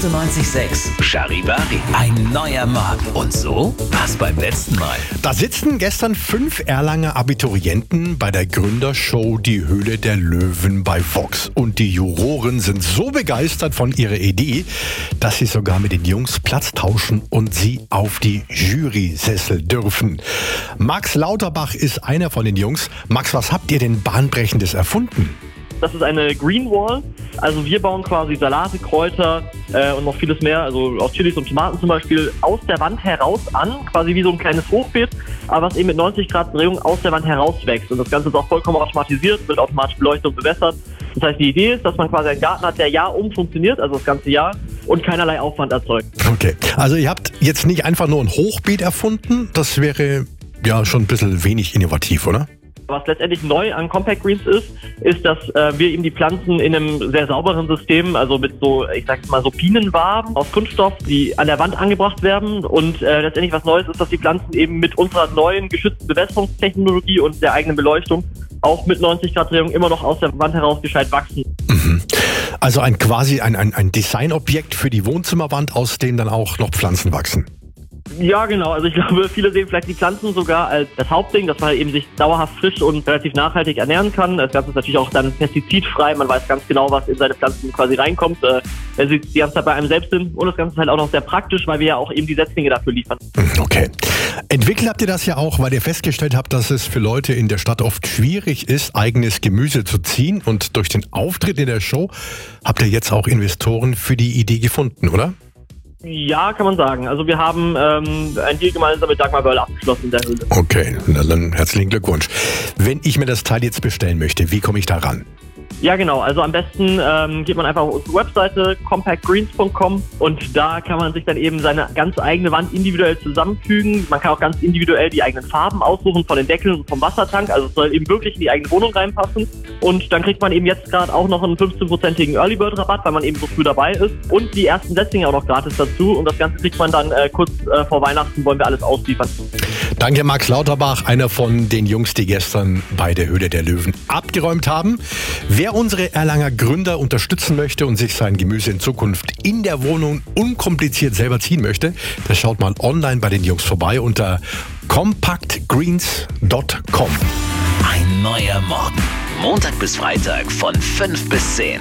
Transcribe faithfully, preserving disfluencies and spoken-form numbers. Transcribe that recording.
achtundneunzig Komma sechs Charivari. Ein neuer Morgen. Und so war's beim letzten Mal. Da sitzen gestern fünf Erlanger Abiturienten bei der Gründershow Die Höhle der Löwen bei Vox. Und die Juroren sind so begeistert von ihrer Idee, dass sie sogar mit den Jungs Platz tauschen und sie auf die Jurysessel dürfen. Max Lauterbach ist einer von den Jungs. Max, was habt ihr denn Bahnbrechendes erfunden? Das ist eine Green Wall. Also wir bauen quasi Salate, Kräuter äh, und noch vieles mehr, also aus Chilis und Tomaten zum Beispiel, aus der Wand heraus an, quasi wie so ein kleines Hochbeet, aber was eben mit neunzig Grad Drehung aus der Wand herauswächst. Und das Ganze ist auch vollkommen automatisiert, wird automatisch beleuchtet und bewässert. Das heißt, die Idee ist, dass man quasi einen Garten hat, der Jahr um funktioniert, also das ganze Jahr, und keinerlei Aufwand erzeugt. Okay, also ihr habt jetzt nicht einfach nur ein Hochbeet erfunden, das wäre ja schon ein bisschen wenig innovativ, oder? Was letztendlich neu an Compact Greens ist, ist, dass äh, wir eben die Pflanzen in einem sehr sauberen System, also mit so, ich sag's mal, so Bienenwaben aus Kunststoff, die an der Wand angebracht werden. Und äh, letztendlich was Neues ist, dass die Pflanzen eben mit unserer neuen geschützten Bewässerungstechnologie und der eigenen Beleuchtung auch mit neunzig Grad Drehung immer noch aus der Wand heraus gescheit wachsen. Mhm. Also ein quasi ein, ein, ein Designobjekt für die Wohnzimmerwand, aus dem dann auch noch Pflanzen wachsen. Ja, genau. Also ich glaube, viele sehen vielleicht die Pflanzen sogar als das Hauptding, dass man eben sich dauerhaft frisch und relativ nachhaltig ernähren kann. Das Ganze ist natürlich auch dann pestizidfrei. Man weiß ganz genau, was in seine Pflanzen quasi reinkommt, äh, wenn sie die ganze Zeit bei einem selbst sind. Und das Ganze ist halt auch noch sehr praktisch, weil wir ja auch eben die Setzlinge dafür liefern. Okay. Entwickelt habt ihr das ja auch, weil ihr festgestellt habt, dass es für Leute in der Stadt oft schwierig ist, eigenes Gemüse zu ziehen. Und durch den Auftritt in der Show habt ihr jetzt auch Investoren für die Idee gefunden, oder? Ja, kann man sagen. Also wir haben ähm, ein Deal gemeinsam mit Dagmar Böll abgeschlossen in der Höhle. Okay, na dann herzlichen Glückwunsch. Wenn ich mir das Teil jetzt bestellen möchte, wie komme ich da ran? Ja, genau. Also am besten ähm, geht man einfach auf unsere Webseite compact greens punkt com und da kann man sich dann eben seine ganz eigene Wand individuell zusammenfügen. Man kann auch ganz individuell die eigenen Farben aussuchen von den Deckeln und vom Wassertank. Also es soll eben wirklich in die eigene Wohnung reinpassen. Und dann kriegt man eben jetzt gerade auch noch einen fünfzehn-prozentigen Early Bird Rabatt, weil man eben so früh dabei ist. Und die ersten Setzlinge auch noch gratis dazu. Und das Ganze kriegt man dann äh, kurz äh, vor Weihnachten, wollen wir alles ausliefern. Danke, Max Lauterbach, einer von den Jungs, die gestern bei der Höhle der Löwen abgeräumt haben. Wer unsere Erlanger Gründer unterstützen möchte und sich sein Gemüse in Zukunft in der Wohnung unkompliziert selber ziehen möchte, der schaut mal online bei den Jungs vorbei unter compact greens punkt com. Ein neuer Morgen. Montag bis Freitag von fünf bis zehn.